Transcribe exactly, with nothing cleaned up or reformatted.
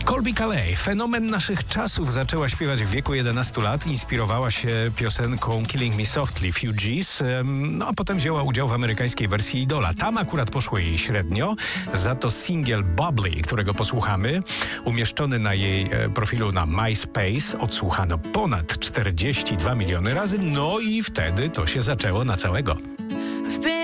Colbie Caillat, fenomen naszych czasów, zaczęła śpiewać w wieku jedenastu lat. Inspirowała się piosenką Killing Me Softly Fugees, no a potem wzięła udział w amerykańskiej wersji Idola. Tam akurat poszło jej średnio, za to singiel Bubbly, którego posłuchamy, umieszczony na jej profilu na MySpace, odsłuchano ponad czterdzieści dwa miliony razy, no i wtedy to się zaczęło na całego.